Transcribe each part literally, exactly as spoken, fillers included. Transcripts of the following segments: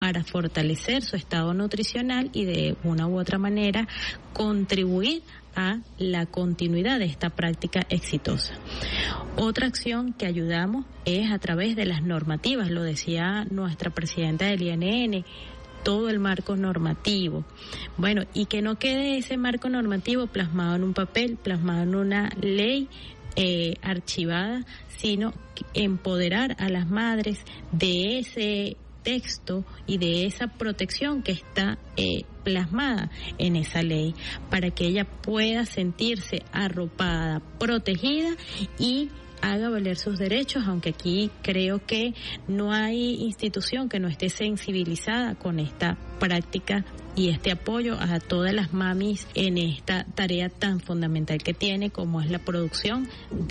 para fortalecer su estado nutricional y de una u otra manera contribuir a la continuidad de esta práctica exitosa. Otra acción que ayudamos es a través de las normativas, lo decía nuestra presidenta del I N N, todo el marco normativo. Bueno, y que no quede ese marco normativo plasmado en un papel, plasmado en una ley eh, archivada, sino empoderar a las madres de ese texto y de esa protección que está eh, plasmada en esa ley, para que ella pueda sentirse arropada, protegida y haga valer sus derechos, aunque aquí creo que no hay institución que no esté sensibilizada con esta práctica y este apoyo a todas las mamis en esta tarea tan fundamental que tiene, como es la producción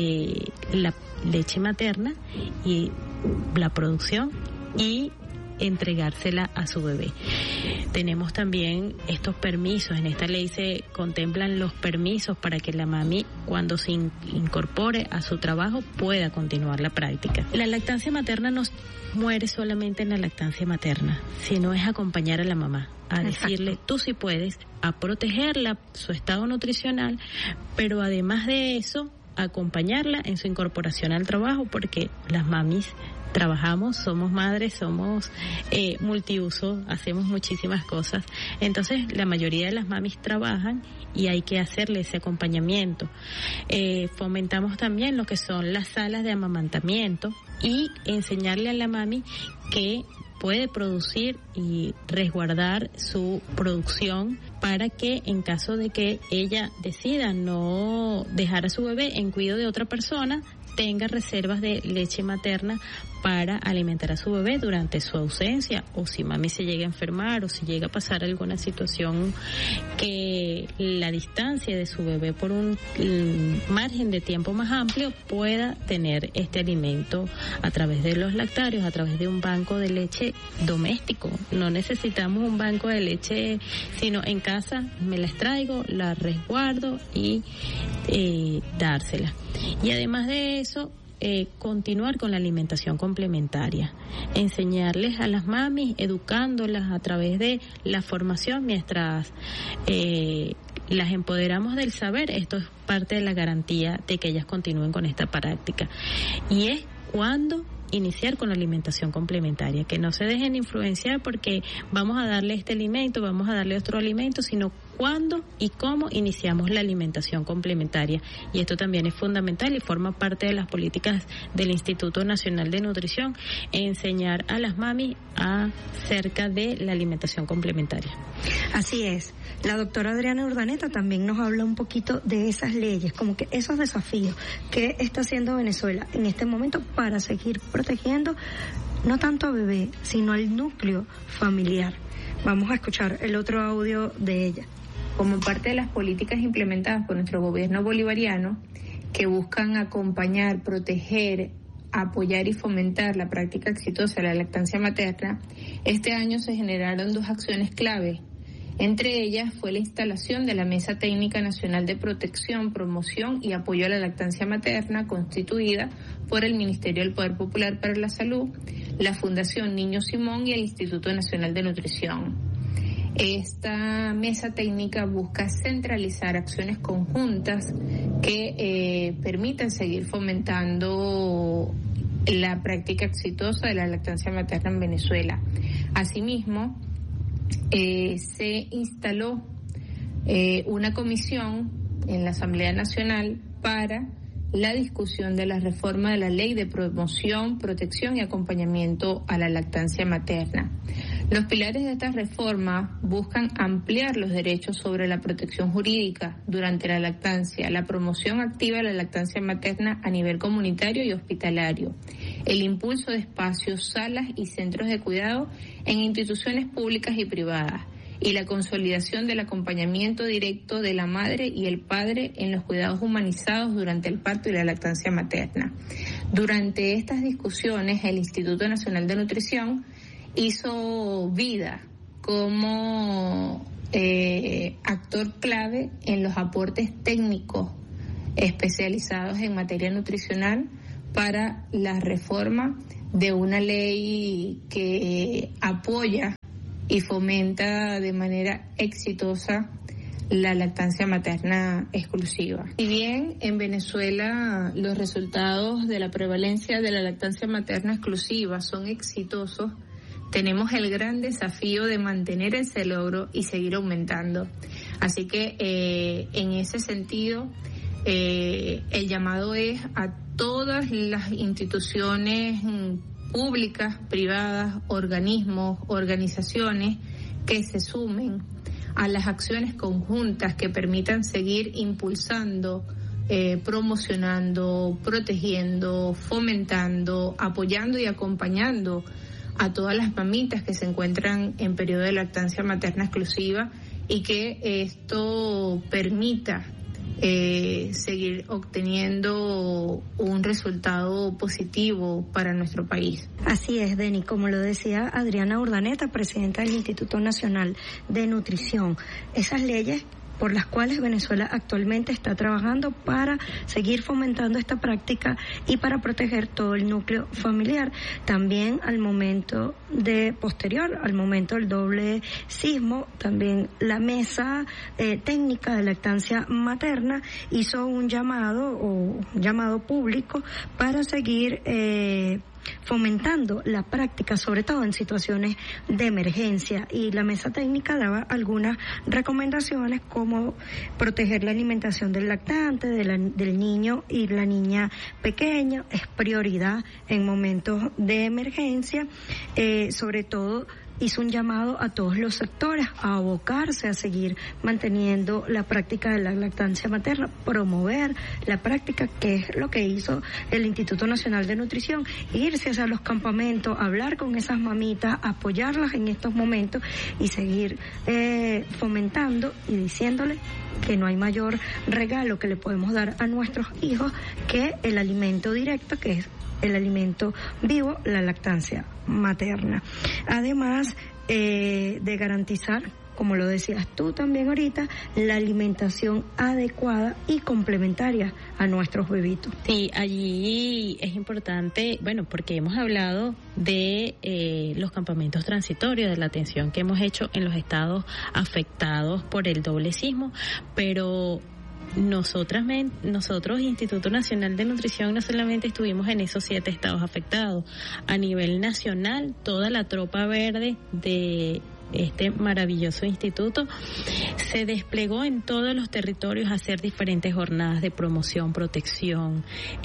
de la leche materna y la producción y entregársela a su bebé. Tenemos también estos permisos, en esta ley se contemplan los permisos para que la mami, cuando se in- incorpore a su trabajo, pueda continuar la práctica. La lactancia materna no muere solamente en la lactancia materna, sino es acompañar a la mamá, a decirle, Exacto. tú sí puedes, a protegerla, su estado nutricional, pero además de eso, acompañarla en su incorporación al trabajo, porque las mamis trabajamos, somos madres, somos eh, multiuso, hacemos muchísimas cosas. Entonces, la mayoría de las mamis trabajan y hay que hacerle ese acompañamiento. Eh, fomentamos también lo que son las salas de amamantamiento y enseñarle a la mami que puede producir y resguardar su producción para que en caso de que ella decida no dejar a su bebé en cuidado de otra persona, tenga reservas de leche materna para alimentar a su bebé durante su ausencia, o si mami se llega a enfermar o si llega a pasar alguna situación que la distancia de su bebé por un margen de tiempo más amplio, pueda tener este alimento a través de los lactarios, a través de un banco de leche doméstico. No necesitamos un banco de leche, sino en casa me las traigo, la resguardo y eh, dársela. Y además de eso, Eh, continuar con la alimentación complementaria, enseñarles a las mamis, educándolas a través de la formación mientras eh, las empoderamos del saber. Esto es parte de la garantía de que ellas continúen con esta práctica. Y es cuando iniciar con la alimentación complementaria, que no se dejen influenciar porque vamos a darle este alimento, vamos a darle otro alimento, sino cuándo y cómo iniciamos la alimentación complementaria. Y esto también es fundamental y forma parte de las políticas del Instituto Nacional de Nutrición, enseñar a las mamis acerca de la alimentación complementaria. Así es. La doctora Adriana Urdaneta también nos habla un poquito de esas leyes, como que esos desafíos que está haciendo Venezuela en este momento para seguir protegiendo no tanto a bebé, sino al núcleo familiar. Vamos a escuchar el otro audio de ella. Como parte de las políticas implementadas por nuestro gobierno bolivariano, que buscan acompañar, proteger, apoyar y fomentar la práctica exitosa de la lactancia materna, este año se generaron dos acciones clave. Entre ellas fue la instalación de la Mesa Técnica Nacional de Protección, Promoción y Apoyo a la Lactancia Materna, constituida por el Ministerio del Poder Popular para la Salud, la Fundación Niño Simón y el Instituto Nacional de Nutrición. Esta mesa técnica busca centralizar acciones conjuntas que eh, permitan seguir fomentando la práctica exitosa de la lactancia materna en Venezuela. Asimismo, eh, se instaló eh, una comisión en la Asamblea Nacional para la discusión de la reforma de la Ley de Promoción, Protección y Acompañamiento a la Lactancia Materna. Los pilares de esta reforma buscan ampliar los derechos sobre la protección jurídica durante la lactancia, la promoción activa de la lactancia materna a nivel comunitario y hospitalario, el impulso de espacios, salas y centros de cuidado en instituciones públicas y privadas, y la consolidación del acompañamiento directo de la madre y el padre en los cuidados humanizados durante el parto y la lactancia materna. Durante estas discusiones, el Instituto Nacional de Nutrición hizo vida como eh, actor clave en los aportes técnicos especializados en materia nutricional para la reforma de una ley que apoya y fomenta de manera exitosa la lactancia materna exclusiva. Si bien en Venezuela los resultados de la prevalencia de la lactancia materna exclusiva son exitosos, tenemos el gran desafío de mantener ese logro y seguir aumentando. Así que eh, en ese sentido, eh, el llamado es a todas las instituciones públicas, privadas, organismos, organizaciones que se sumen a las acciones conjuntas que permitan seguir impulsando, eh, promocionando, protegiendo, fomentando, apoyando y acompañando a todas las mamitas que se encuentran en periodo de lactancia materna exclusiva y que esto permita eh, seguir obteniendo un resultado positivo para nuestro país. Así es, Deni, como lo decía Adriana Urdaneta, presidenta del Instituto Nacional de Nutrición, esas leyes por las cuales Venezuela actualmente está trabajando para seguir fomentando esta práctica y para proteger todo el núcleo familiar. También al momento de posterior, al momento del doble sismo, también la mesa eh, técnica de lactancia materna hizo un llamado o un llamado público para seguir eh, fomentando la práctica, sobre todo en situaciones de emergencia, y la mesa técnica daba algunas recomendaciones como proteger la alimentación del lactante, de la, del niño y la niña pequeña, es prioridad en momentos de emergencia, eh, sobre todo hizo un llamado a todos los sectores a abocarse a seguir manteniendo la práctica de la lactancia materna, promover la práctica, que es lo que hizo el Instituto Nacional de Nutrición, irse hacia los campamentos, hablar con esas mamitas, apoyarlas en estos momentos y seguir eh, fomentando y diciéndoles que no hay mayor regalo que le podemos dar a nuestros hijos que el alimento directo, que es el alimento vivo, la lactancia materna. Además eh, de garantizar, como lo decías tú también ahorita, la alimentación adecuada y complementaria a nuestros bebitos. Sí, allí es importante, bueno, porque hemos hablado de eh, los campamentos transitorios, de la atención que hemos hecho en los estados afectados por el doble sismo, pero Nosotras, nosotros, Instituto Nacional de Nutrición, no solamente estuvimos en esos siete estados afectados. A nivel nacional, toda la tropa verde de este maravilloso instituto se desplegó en todos los territorios a hacer diferentes jornadas de promoción, protección,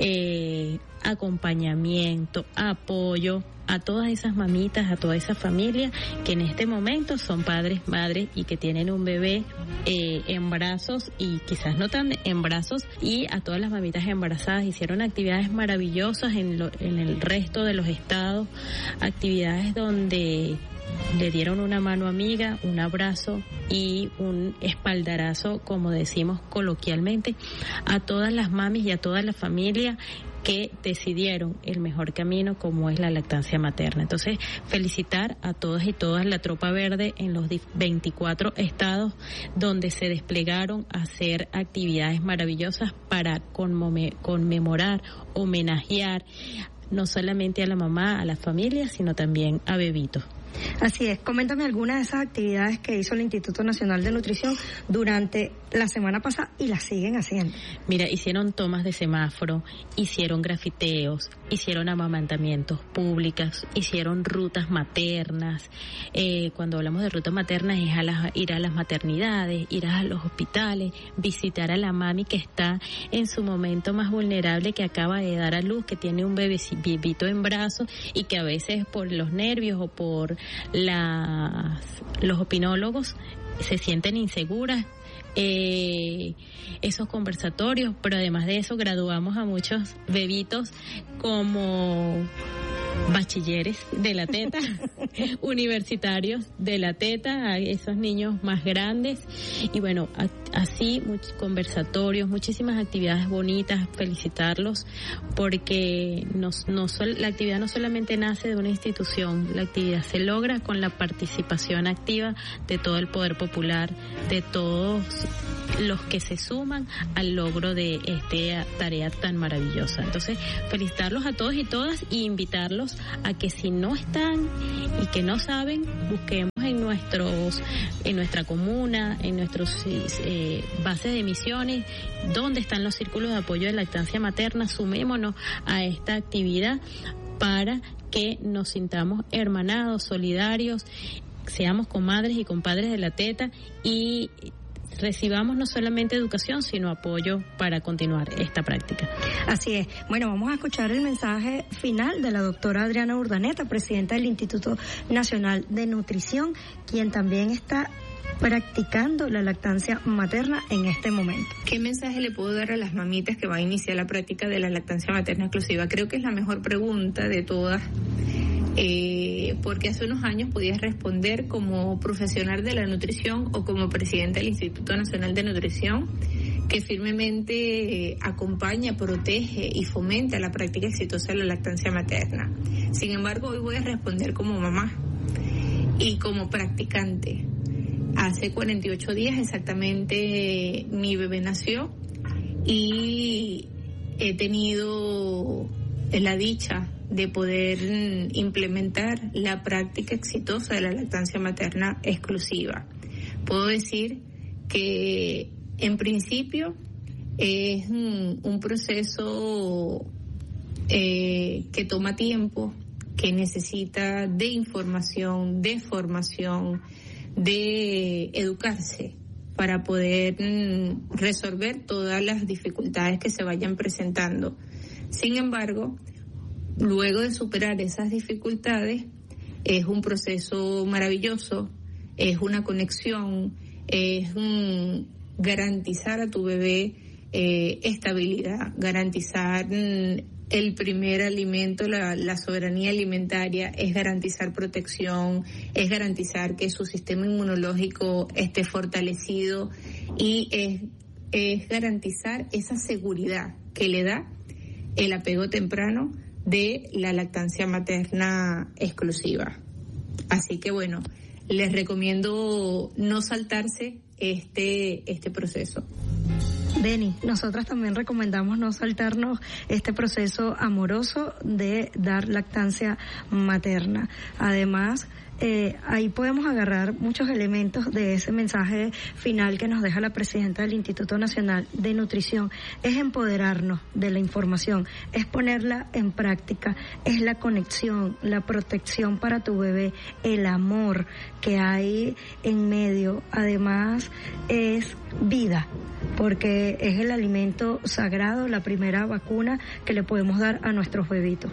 eh, acompañamiento, apoyo a todas esas mamitas, a toda esa familia que en este momento son padres, madres y que tienen un bebé eh, en brazos y quizás no tan en brazos, y a todas las mamitas embarazadas. Hicieron actividades maravillosas en, lo, en el resto de los estados, actividades donde le dieron una mano amiga, un abrazo y un espaldarazo, como decimos coloquialmente, a todas las mamis y a toda la familia que decidieron el mejor camino, como es la lactancia materna. Entonces, felicitar a todas y todas la tropa verde en los veinticuatro estados donde se desplegaron a hacer actividades maravillosas para conmemorar, homenajear no solamente a la mamá, a la familia, sino también a bebitos. Así es, coméntame algunas de esas actividades que hizo el Instituto Nacional de Nutrición durante la semana pasada y las siguen haciendo. Mira, hicieron tomas de semáforo, hicieron grafiteos, hicieron amamantamientos públicos, hicieron rutas maternas. Eh, cuando hablamos de rutas maternas es a las, ir a las maternidades, ir a los hospitales, visitar a la mami que está en su momento más vulnerable, que acaba de dar a luz, que tiene un bebito en brazos y que a veces por los nervios o por las, los opinólogos se sienten inseguras. Eh, esos conversatorios, pero además de eso graduamos a muchos bebitos como bachilleres de la teta, universitarios de la teta, a esos niños más grandes, y bueno, así muchos conversatorios, muchísimas actividades bonitas, felicitarlos porque no, no sol, la actividad no solamente nace de una institución, la actividad se logra con la participación activa de todo el poder popular, de todos los que se suman al logro de esta tarea tan maravillosa. Entonces, felicitarlos a todos y todas y invitarlos a que si no están y que no saben, busquemos en nuestros, en nuestra comuna, en nuestros eh, bases de emisiones, dónde están los círculos de apoyo de lactancia materna. Sumémonos a esta actividad para que nos sintamos hermanados, solidarios, seamos comadres y compadres de la teta y recibamos no solamente educación, sino apoyo para continuar esta práctica. Así es. Bueno, vamos a escuchar el mensaje final de la doctora Adriana Urdaneta, presidenta del Instituto Nacional de Nutrición, quien también está practicando la lactancia materna en este momento. ¿Qué mensaje le puedo dar a las mamitas que van a iniciar la práctica de la lactancia materna exclusiva? Creo que es la mejor pregunta de todas. Eh, porque hace unos años podías responder como profesional de la nutrición o como presidenta del Instituto Nacional de Nutrición, que firmemente eh, acompaña, protege y fomenta la práctica exitosa de la lactancia materna. Sin embargo, hoy voy a responder como mamá y como practicante. Hace cuarenta y ocho días exactamente eh, mi bebé nació y he tenido la dicha de poder implementar la práctica exitosa de la lactancia materna exclusiva. Puedo decir que en principio es un, un proceso eh, que toma tiempo, que necesita de información, de formación, de educarse para poder mm, resolver todas las dificultades que se vayan presentando. Sin embargo, luego de superar esas dificultades, es un proceso maravilloso, es una conexión, es un garantizar a tu bebé eh, estabilidad, garantizar mm, el primer alimento, la, la soberanía alimentaria, es garantizar protección, es garantizar que su sistema inmunológico esté fortalecido y es, es garantizar esa seguridad que le da el apego temprano de la lactancia materna exclusiva. Así que bueno, les recomiendo no saltarse este este proceso. Beni, nosotras también recomendamos no saltarnos este proceso amoroso de dar lactancia materna. Además, Eh, ahí podemos agarrar muchos elementos de ese mensaje final que nos deja la presidenta del Instituto Nacional de Nutrición. Es empoderarnos de la información, es ponerla en práctica, es la conexión, la protección para tu bebé, el amor que hay en medio. Además, es vida, porque es el alimento sagrado, la primera vacuna que le podemos dar a nuestros bebitos.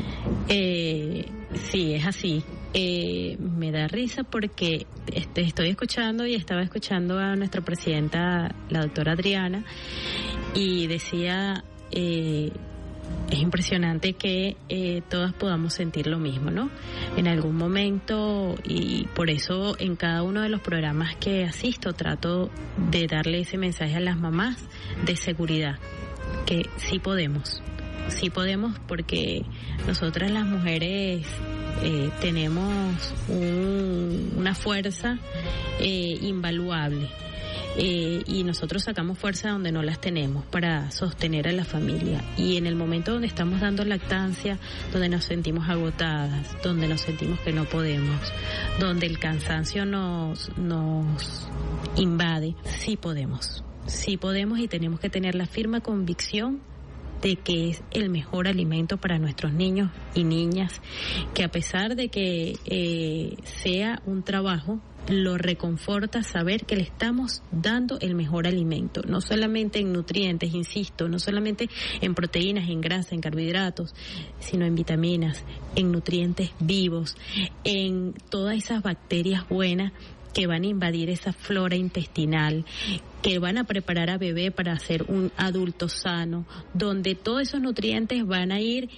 Eh, sí, es así. Eh, me da risa porque este, estoy escuchando y estaba escuchando a nuestra presidenta, la doctora Adriana, y decía, eh, es impresionante que eh, todas podamos sentir lo mismo, ¿no? En algún momento, y por eso en cada uno de los programas que asisto trato de darle ese mensaje a las mamás de seguridad, que sí podemos, sí podemos porque nosotras las mujeres Eh, tenemos un, una fuerza eh, invaluable eh, y nosotros sacamos fuerza donde no las tenemos para sostener a la familia, y en el momento donde estamos dando lactancia, donde nos sentimos agotadas, donde nos sentimos que no podemos, donde el cansancio nos, nos invade, sí podemos, sí podemos y tenemos que tener la firme convicción de que es el mejor alimento para nuestros niños y niñas, que a pesar de que eh, sea un trabajo, lo reconforta saber que le estamos dando el mejor alimento, no solamente en nutrientes, insisto, no solamente en proteínas, en grasa, en carbohidratos, sino en vitaminas, en nutrientes vivos, en todas esas bacterias buenas que van a invadir esa flora intestinal, que van a preparar a bebé para ser un adulto sano, donde todos esos nutrientes van a ir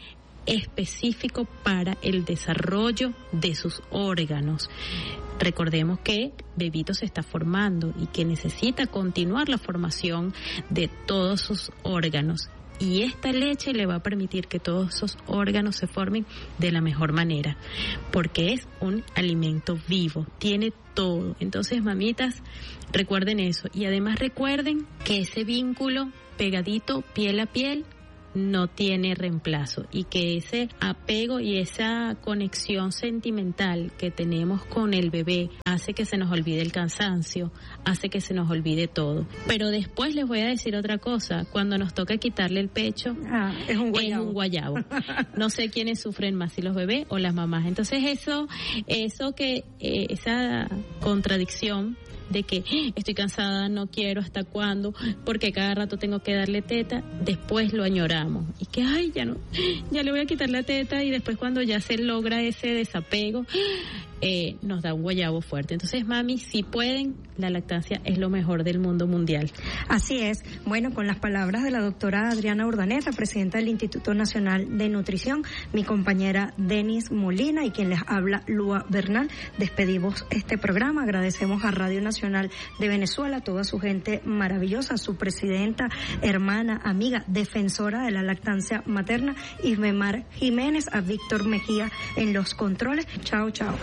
específico para el desarrollo de sus órganos. Recordemos que Bebito se está formando y que necesita continuar la formación de todos sus órganos. Y esta leche le va a permitir que todos esos órganos se formen de la mejor manera, porque es un alimento vivo, tiene todo. Entonces, mamitas, recuerden eso. Y además recuerden que ese vínculo pegadito, piel a piel, no tiene reemplazo, y que ese apego y esa conexión sentimental que tenemos con el bebé hace que se nos olvide el cansancio, hace que se nos olvide todo. Pero después les voy a decir otra cosa: cuando nos toca quitarle el pecho, ah, es un guayabo. Es un guayabo. No sé quiénes sufren más, si los bebés o las mamás. Entonces eso, eso que, eh, esa contradicción de que estoy cansada, no quiero, hasta cuándo, porque cada rato tengo que darle teta, después lo añoramos y que ay, ya no, ya le voy a quitar la teta, y después cuando ya se logra ese desapego, eh, nos da un guayabo fuerte. Entonces, mami, si pueden, la lactancia es lo mejor del mundo mundial. Así es. Bueno, con las palabras de la doctora Adriana Urdaneta, presidenta del Instituto Nacional de Nutrición, mi compañera Denis Molina y quien les habla, Lua Bernal, despedimos este programa. Agradecemos a Radio Nacional de Venezuela, a toda su gente maravillosa, a su presidenta, hermana, amiga, defensora de la lactancia materna, Ismemar Jiménez, a Víctor Mejía en los controles. Chao, chao.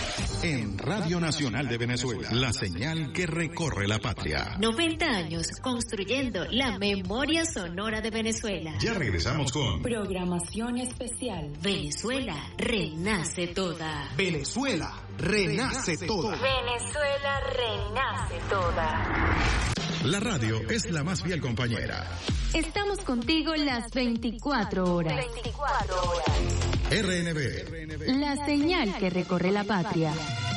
En Radio Nacional de Venezuela, la señal que recorre la patria. noventa años construyendo la memoria sonora de Venezuela. Ya regresamos con programación especial. Venezuela renace toda. Venezuela renace toda. Venezuela renace toda. La radio es la más fiel compañera. Estamos contigo las veinticuatro horas. veinticuatro horas. R N B. La señal que recorre la patria.